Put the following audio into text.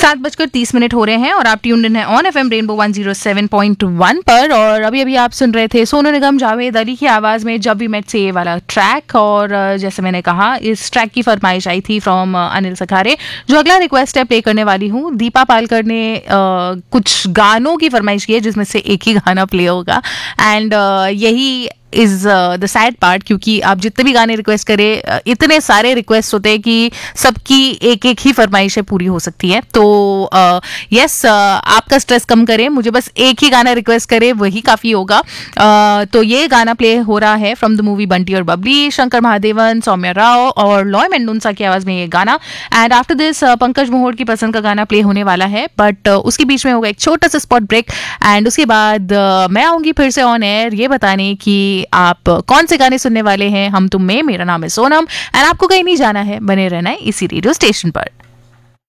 7:30 हो रहे हैं और आप ट्यून्ड इन है ऑन एफएम रेनबो 107.1 पर। और अभी अभी आप सुन रहे थे सोनू निगम, जावेद अली की आवाज में जब वी मेट से ये वाला ट्रैक। और जैसे मैंने कहा, इस ट्रैक की फरमाइश आई थी फ्रॉम अनिल सखारे। जो अगला रिक्वेस्ट है प्ले करने वाली हूँ, दीपा पालकर ने कुछ गानों की फरमाइश की है जिसमें से एक ही गाना प्ले होगा। एंड यही इज द सैड पार्ट, क्योंकि आप जितने भी गाने रिक्वेस्ट करें, इतने सारे रिक्वेस्ट होते हैं कि सबकी एक एक ही फरमाइशें पूरी हो सकती है। तो यस, आपका स्ट्रेस कम करें, मुझे बस एक ही गाना रिक्वेस्ट करें, वही काफ़ी होगा। तो ये गाना प्ले हो रहा है फ्रॉम द मूवी बंटी और बबली, शंकर महादेवन, सौम्या राव और लॉय मेंडोंसा की आवाज़ में ये गाना। एंड आफ्टर दिस पंकज मोहर की पसंद का गाना प्ले होने वाला है, बट उसके बीच में होगा एक छोटा सा स्पॉट ब्रेक। एंड उसके बाद मैं आऊँगी फिर से ऑन एयर ये बताने की आप कौन से गाने सुनने वाले हैं हम तुम में। मेरा नाम है सोनम एंड आपको कहीं नहीं जाना है, बने रहना है इसी रेडियो स्टेशन पर।